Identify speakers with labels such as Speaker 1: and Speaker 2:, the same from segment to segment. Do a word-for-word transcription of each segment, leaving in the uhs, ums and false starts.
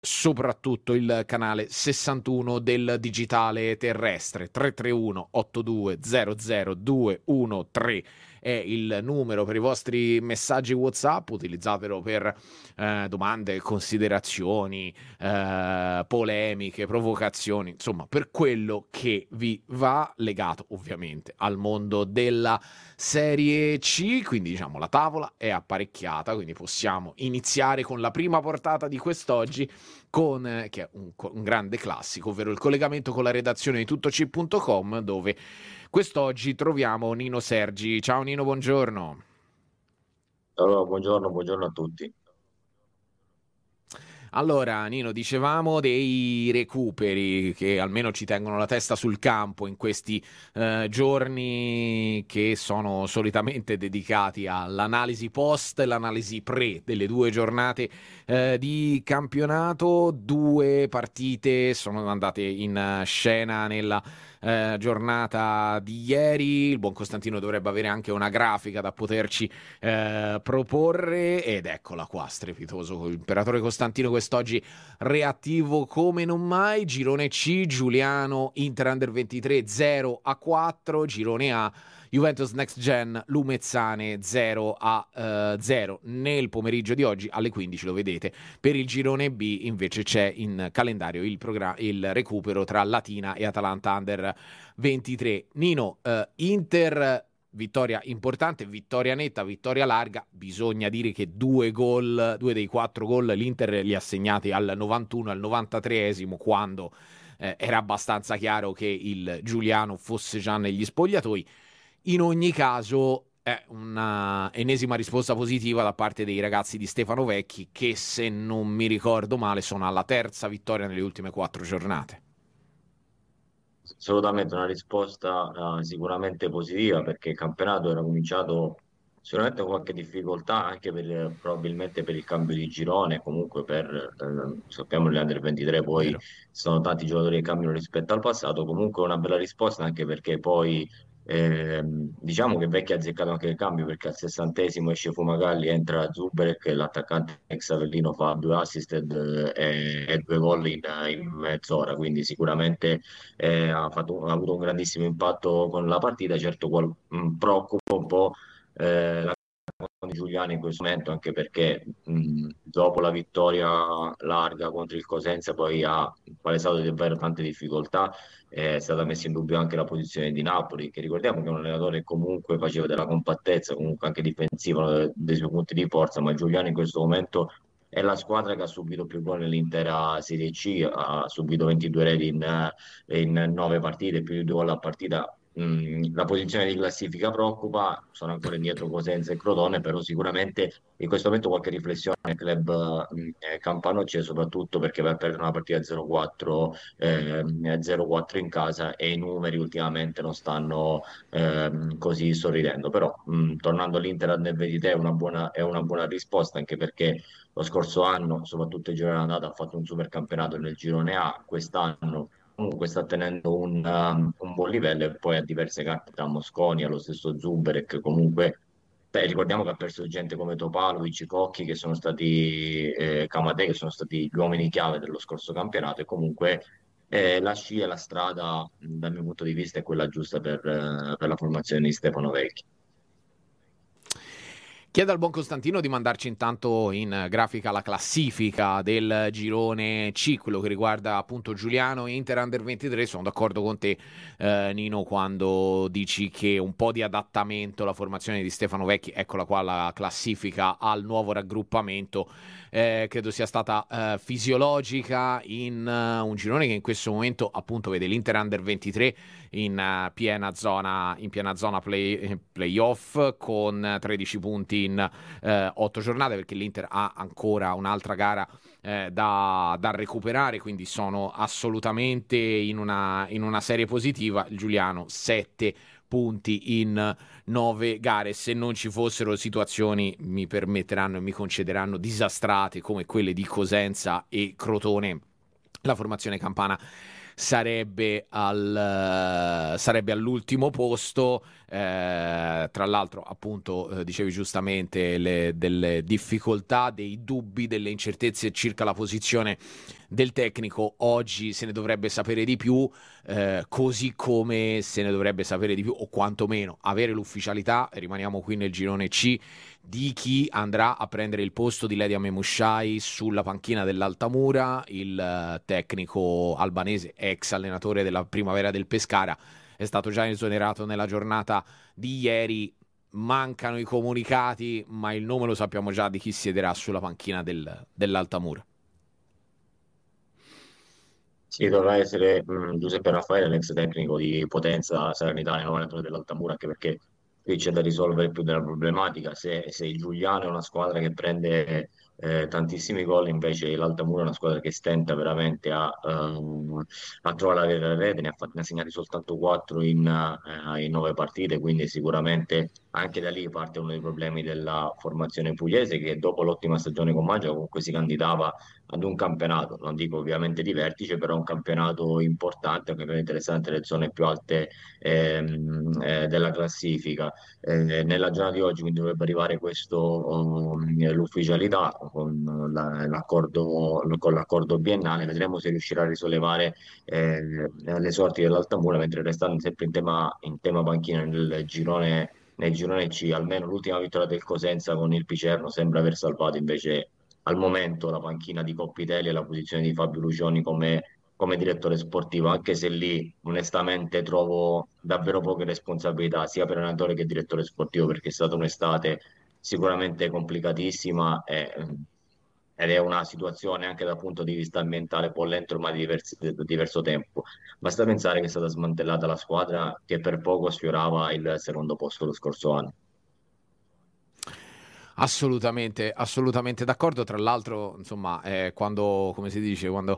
Speaker 1: soprattutto il canale sessantuno del digitale terrestre. Tre tre uno otto due zero zero due uno tre è il numero per i vostri messaggi WhatsApp, utilizzatelo per eh, domande, considerazioni, eh, polemiche, provocazioni, insomma per quello che vi va, legato ovviamente al mondo della Serie C. Quindi diciamo la tavola è apparecchiata, quindi possiamo iniziare con la prima portata di quest'oggi, con eh, che è un, un grande classico, ovvero il collegamento con la redazione di tuttoc punto com, dove quest'oggi troviamo Nino Sergi. Ciao Nino, buongiorno.
Speaker 2: Allora, buongiorno, buongiorno a tutti.
Speaker 1: Allora, Nino, dicevamo dei recuperi che almeno ci tengono la testa sul campo in questi eh, giorni che sono solitamente dedicati all'analisi post e l'analisi pre delle due giornate eh, di campionato. Due partite sono andate in scena nella eh, giornata di ieri. Il buon Costantino dovrebbe avere anche una grafica da poterci eh, proporre, ed eccola qua, strepitoso l'imperatore Costantino quest'oggi reattivo come non mai. Girone C, Giuliano, Inter Under ventitré zero a quattro, girone A, Juventus Next Gen, Lumezzane zero a zero. Nel pomeriggio di oggi alle quindici, lo vedete, per il girone B invece c'è in calendario il, progra- il recupero tra Latina e Atalanta Under ventitré. Nino, eh, Inter, vittoria importante, vittoria netta, vittoria larga. Bisogna dire che due gol, due dei quattro gol l'Inter li ha segnati al novantuno e al novantatreesimo, quando eh, era abbastanza chiaro che il Giuliano fosse già negli spogliatoi. In ogni caso è una ennesima risposta positiva da parte dei ragazzi di Stefano Vecchi, che, se non mi ricordo male, sono alla terza vittoria nelle ultime quattro giornate.
Speaker 2: Assolutamente una risposta eh, sicuramente positiva, perché il campionato era cominciato sicuramente con qualche difficoltà anche per, probabilmente per il cambio di girone, comunque per, eh, sappiamo gli Under ventitré poi
Speaker 1: Vero?
Speaker 2: sono tanti giocatori che cambiano rispetto al passato, comunque una bella risposta anche perché poi ehm, diciamo che Vecchia ha azzeccato anche il cambio, perché al sessantesimo esce Fumagalli, entra Zubelek e l'attaccante ex Avellino fa due assist ed, eh, e, due gol in, in mezz'ora, quindi sicuramente eh, ha, fatto- ha avuto un grandissimo impatto con la partita. Certo, qual- mh, preoccupa un po' eh, la di Giuliano in questo momento, anche perché mh, dopo la vittoria larga contro il Cosenza poi ha palesato davvero tante difficoltà. È stata messa in dubbio anche la posizione di Napoli, che ricordiamo che è un allenatore che comunque faceva della compattezza, comunque anche difensiva, uno dei dei suoi punti di forza, ma Giuliano in questo momento è la squadra che ha subito più gol nell'intera Serie C, ha subito ventidue reti in, in nove partite, più di due gol a partita. Mm, la posizione di classifica preoccupa, sono ancora indietro Cosenza e Crotone, però sicuramente in questo momento qualche riflessione al club mm, eh, Campano c'è, soprattutto perché va a perdere una partita zero quattro ehm, zero quattro in casa e i numeri ultimamente non stanno ehm, così sorridendo. Però mm, tornando all'Inter nel ventitè è una buona, è una buona risposta, anche perché lo scorso anno, soprattutto il girone andata, ha fatto un super campionato nel girone A. Quest'anno comunque sta tenendo un, um, un buon livello, e poi ha diverse carte tra Mosconi, allo stesso Zuberek. Comunque, beh, ricordiamo che ha perso gente come Topalovic, Cocchi, che sono stati eh, Camadei, che sono stati gli uomini chiave dello scorso campionato. E comunque eh, la scia e la strada, mh, dal mio punto di vista, è quella giusta per, eh, per la formazione di Stefano Vecchi.
Speaker 1: Chiedo al buon Costantino di mandarci intanto in grafica la classifica del girone C, quello che riguarda appunto Giuliano e Inter Under ventitré. Sono d'accordo con te, eh, Nino, quando dici che un po' di adattamento alla formazione di Stefano Vecchi, eccola qua la classifica al nuovo raggruppamento, eh, credo sia stata eh, fisiologica in uh, un girone che in questo momento appunto vede l'Inter Under ventitré in uh, piena zona, in piena zona play, playoff, con tredici punti in eh, otto giornate, perché l'Inter ha ancora un'altra gara eh, da, da recuperare, quindi sono assolutamente in una, in una serie positiva. Il Giuliano sette punti in nove gare. Se non ci fossero situazioni, mi permetteranno e mi concederanno, disastrate come quelle di Cosenza e Crotone, la formazione campana sarebbe, al, sarebbe all'ultimo posto. Eh, tra l'altro, appunto, eh, dicevi giustamente le, delle difficoltà, dei dubbi, delle incertezze circa la posizione del tecnico. Oggi se ne dovrebbe sapere di più, eh, così come se ne dovrebbe sapere di più, o quantomeno avere l'ufficialità, rimaniamo qui nel girone C, di chi andrà a prendere il posto di Ledia Memushai sulla panchina dell'Altamura. Il eh, tecnico albanese, ex allenatore della Primavera del Pescara, è stato già esonerato nella giornata di ieri. Mancano i comunicati, ma il nome lo sappiamo già di chi siederà sulla panchina del, dell'Altamura.
Speaker 2: Sì, dovrà essere mh, Giuseppe Raffaele, l'ex tecnico di Potenza Salernitana, nuovo allenatore dell'Altamura, anche perché qui c'è da risolvere più della problematica. Se, se il Giuliano è una squadra che prende eh, tantissimi gol, invece l'Altamura è una squadra che stenta veramente a, ehm, a trovare la rete, ne ha, fatti, ne ha segnati soltanto quattro in, eh, in nove partite, quindi sicuramente anche da lì parte uno dei problemi della formazione pugliese, che dopo l'ottima stagione con Maggio comunque si candidava ad un campionato, non dico ovviamente di vertice, però un campionato importante, un campionato interessante nelle zone più alte ehm, eh, della classifica. Eh, nella giornata di oggi quindi dovrebbe arrivare questo, um, l'ufficialità con la- l'accordo, con l'accordo biennale, vedremo se riuscirà a risollevare eh, le sorti dell'Altamura, mentre restando sempre in tema, in tema panchina nel girone, nel girone C, almeno l'ultima vittoria del Cosenza con il Picerno sembra aver salvato invece al momento la panchina di Coppitelli e la posizione di Fabio Lucioni come, come direttore sportivo, anche se lì onestamente trovo davvero poche responsabilità sia per allenatore che direttore sportivo, perché è stata un'estate sicuramente complicatissima e, ed è una situazione anche dal punto di vista ambientale bollente ormai di, diversi- di diverso tempo. Basta pensare che è stata smantellata la squadra che per poco sfiorava il secondo posto lo scorso anno.
Speaker 1: Assolutamente, assolutamente d'accordo. Tra l'altro, insomma, eh, quando, come si dice, quando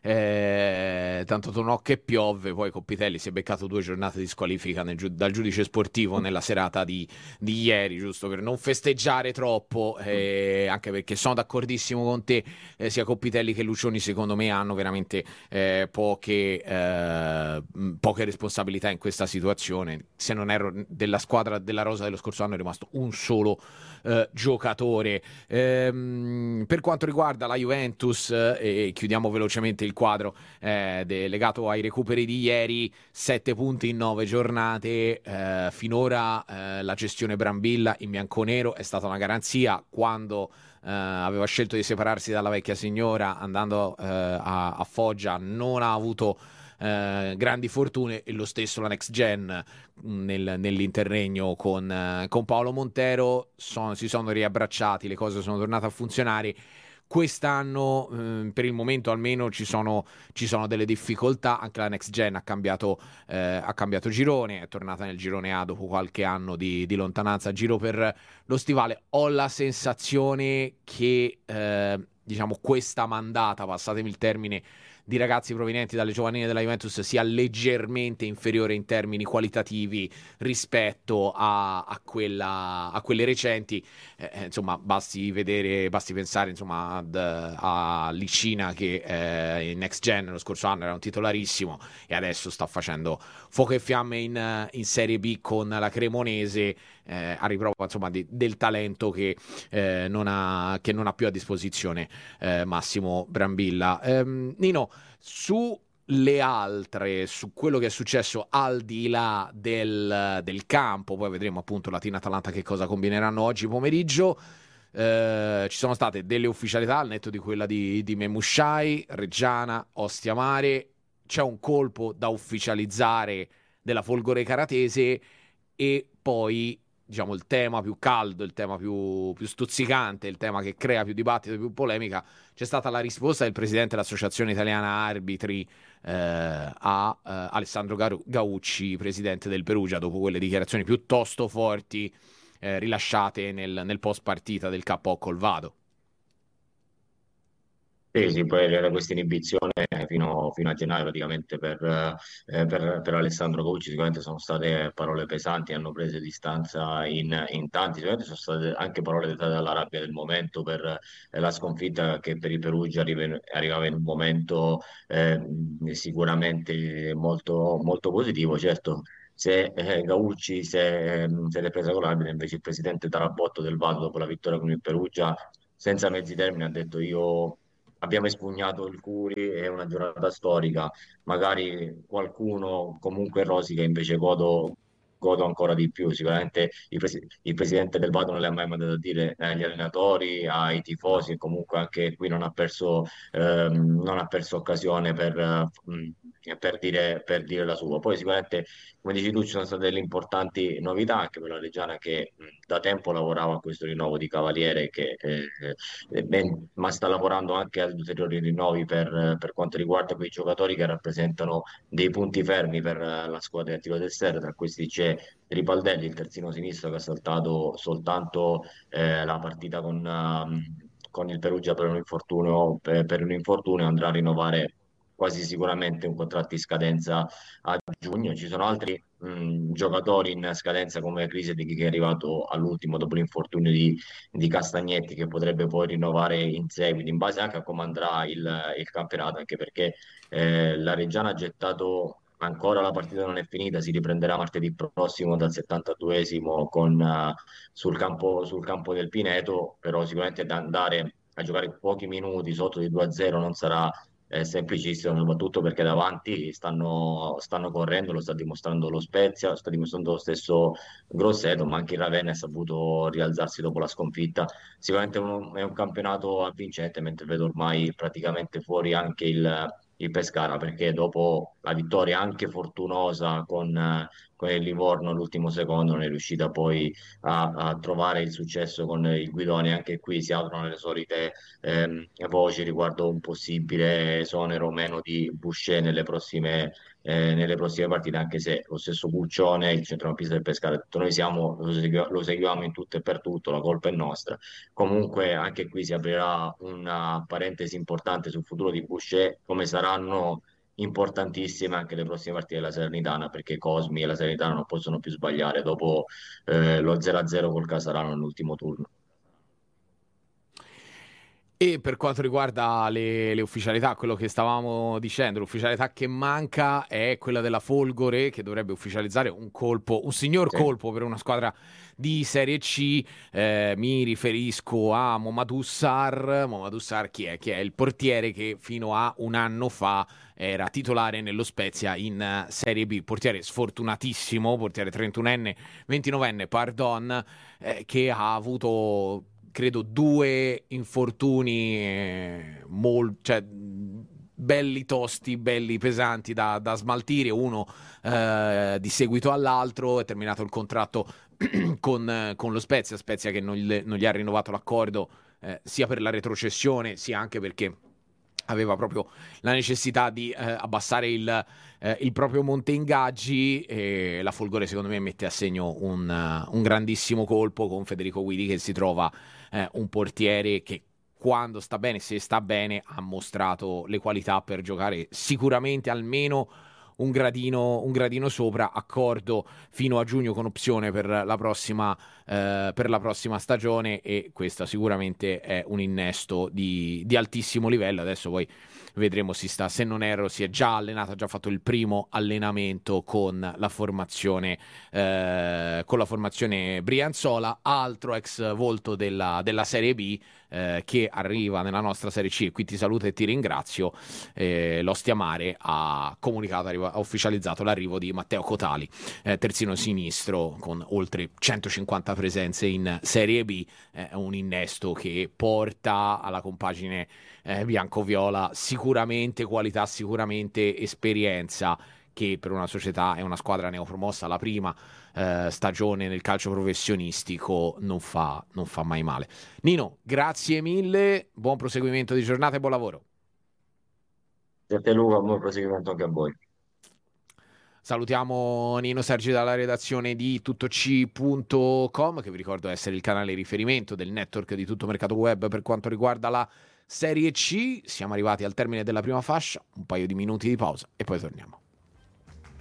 Speaker 1: eh, tanto tonò che piove, poi Coppitelli si è beccato due giornate di squalifica nel giu- dal giudice sportivo nella serata di, di ieri, giusto per non festeggiare troppo, eh, anche perché sono d'accordissimo con te, eh, sia Coppitelli che Lucioni secondo me hanno veramente eh, poche, eh, mh, poche responsabilità in questa situazione. Se non erro, della squadra della Rosa dello scorso anno è rimasto un solo eh, giocatore. Ehm, per quanto riguarda la Juventus, eh, e chiudiamo velocemente il quadro eh, de- legato ai recuperi di ieri, sette punti in nove giornate. Eh, finora eh, la gestione Brambilla in bianconero è stata una garanzia. Quando eh, aveva scelto di separarsi dalla vecchia signora andando eh, a, a Foggia, non ha avuto eh, grandi fortune, e lo stesso la Next Gen nel, nell'interregno con, eh, con Paolo Montero son, si sono riabbracciati, le cose sono tornate a funzionare. Quest'anno, eh, per il momento almeno, ci sono, ci sono delle difficoltà. Anche la Next Gen ha cambiato, eh, ha cambiato girone, è tornata nel girone A dopo qualche anno di, di lontananza. Giro per lo stivale. Ho la sensazione che, eh, diciamo, questa mandata, passatemi il termine, di ragazzi provenienti dalle giovanili della Juventus sia leggermente inferiore in termini qualitativi rispetto a, a, quella, a quelle recenti. Eh, insomma, basti vedere, basti pensare insomma ad, a Licina, che eh, in Next Gen lo scorso anno era un titolarissimo e adesso sta facendo fuoco e fiamme in, in Serie B con la Cremonese, eh, a riprova insomma di, del talento che, eh, non ha, che non ha più a disposizione eh, Massimo Brambilla. Ehm, Nino, su le altre, su quello che è successo al di là del, del campo, poi vedremo appunto Latina-Atalanta che cosa combineranno oggi pomeriggio. Eh, ci sono state delle ufficialità al netto di quella di, di Memushai, Reggiana, Ostia Mare. C'è un colpo da ufficializzare della Folgore Caratese, e poi diciamo il tema più caldo, il tema più, più stuzzicante, il tema che crea più dibattito, più polemica. C'è stata la risposta del presidente dell'Associazione Italiana Arbitri eh, a eh, Alessandro Garu- Gaucci, presidente del Perugia, dopo quelle dichiarazioni piuttosto forti eh, rilasciate nel, nel post partita del K O col Vado.
Speaker 2: Sì, sì, poi era questa inibizione fino, fino a gennaio praticamente per, eh, per, per Alessandro Coach, sicuramente sono state parole pesanti, hanno preso distanza in, in tanti, sicuramente sono state anche parole dettate dalla rabbia del momento per eh, la sconfitta che per il Perugia arriva- arrivava in un momento eh, sicuramente molto, molto positivo. Certo, se eh, Gaucci se, ehm, se l'è presa con l'arbitro, invece il presidente Tarabotto del Vado, dopo la vittoria con il Perugia, senza mezzi termini, ha detto io abbiamo espugnato il Curi, è una giornata storica, magari qualcuno comunque rosica, invece godo, godo ancora di più. Sicuramente il, presi- il presidente del Vado non le ha mai mandato a dire eh, agli allenatori, ai tifosi,
Speaker 1: No.
Speaker 2: e comunque anche qui non ha perso, ehm, non ha perso occasione per, eh, mh, per dire, per dire la sua. Poi sicuramente, come dici tu, ci sono state delle importanti novità anche per la Reggiana che mh, da tempo lavorava a questo rinnovo di Cavaliere che eh, eh, ben- ma sta lavorando anche ad ulteriori rinnovi per, per quanto riguarda quei giocatori che rappresentano dei punti fermi per eh, la squadra attiva del Serra. Tra questi c'è Ripaldelli, il terzino sinistro, che ha saltato soltanto eh, la partita con, ehm, con il Perugia per un infortunio, per, per un infortunio, andrà a rinnovare quasi sicuramente un contratto in scadenza a giugno. Ci sono altri mh, giocatori in scadenza come Krisedic, che è arrivato all'ultimo dopo l'infortunio di, di Castagnetti, che potrebbe poi rinnovare in seguito, in base anche a come andrà il, il campionato, anche perché eh, la Reggiana ha gettato ancora, la partita non è finita, si riprenderà martedì prossimo dal settantaduesimo con, eh, sul campo, sul campo del Pineto, però sicuramente da andare a giocare pochi minuti sotto di due a zero non sarà eh, semplicissimo, soprattutto perché davanti stanno, stanno correndo, lo sta dimostrando lo Spezia, lo sta dimostrando lo stesso Grosseto, ma anche il Ravenna ha saputo rialzarsi dopo la sconfitta. Sicuramente uno- è un campionato avvincente, mentre vedo ormai praticamente fuori anche il, il Pescara, perché dopo la vittoria anche fortunosa con, eh, con il Livorno all'ultimo secondo non è riuscita poi a, a trovare il successo con il Guidoni. Anche qui si aprono le solite ehm, voci riguardo un possibile esonero o meno di Boucher nelle prossime, eh, nelle prossime partite, anche se lo stesso Buccione, il centrocampista del Pescara, ha detto noi siamo, lo, segui- lo seguiamo in tutto e per tutto, la colpa è nostra. Comunque anche qui si aprirà una parentesi importante sul futuro di Boucher, come saranno importantissime anche le prossime partite della Salernitana, perché Cosmi e la Salernitana non possono più sbagliare dopo eh, lo zero a zero col Casarano nell'ultimo turno.
Speaker 1: E per quanto riguarda le, le ufficialità, quello che stavamo dicendo, l'ufficialità che manca è quella della Folgore, che dovrebbe ufficializzare un colpo, un signor
Speaker 2: Sì.
Speaker 1: colpo per una squadra di Serie C. Eh, mi riferisco a Momadou Sarr. Momadou Sarr chi è? Che è il portiere che fino a un anno fa era titolare nello Spezia in eh, Serie B. Portiere sfortunatissimo, portiere trentunenne, ventinovenne, pardon, eh, che ha avuto credo due infortuni eh, mol- cioè, belli tosti, belli pesanti da, da smaltire, uno eh, di seguito all'altro. È terminato il contratto con, con lo Spezia, Spezia che non gli, non gli ha rinnovato l'accordo eh, sia per la retrocessione sia anche perché aveva proprio la necessità di eh, abbassare il, eh, il proprio monte ingaggi. E la Folgore secondo me mette a segno un, uh, un grandissimo colpo con Federico Guidi, che si trova eh, un portiere che quando sta bene, se sta bene, ha mostrato le qualità per giocare sicuramente almeno un gradino, un gradino sopra, accordo fino a giugno con opzione per la prossima, eh, per la prossima stagione, e questo sicuramente è un innesto di, di altissimo livello. Adesso poi vedremo, si sta, se non erro si è già allenato, ha già fatto il primo allenamento con la formazione eh, con la formazione Brianzola, altro ex volto della, della Serie B eh, che arriva nella nostra Serie C. E qui ti saluto e ti ringrazio. eh, l'Ostia Mare ha comunicato, ha ufficializzato l'arrivo di Matteo Cotali, eh, terzino sinistro con oltre centocinquanta presenze in Serie B. È eh, un innesto che porta alla compagine eh, bianco-viola sicuramente qualità, sicuramente esperienza, che per una società e una squadra neopromossa la prima eh, stagione nel calcio professionistico non fa, non fa mai male. Nino, grazie mille, buon proseguimento di giornata e buon lavoro.
Speaker 2: Grazie a te Luca, buon proseguimento anche a voi.
Speaker 1: Salutiamo Nino Sergi dalla redazione di tuttoc punto com, che vi ricordo essere il canale di riferimento del network di Tutto Mercato Web per quanto riguarda la Serie C. Siamo arrivati al termine della prima fascia, un paio di minuti di pausa e poi torniamo.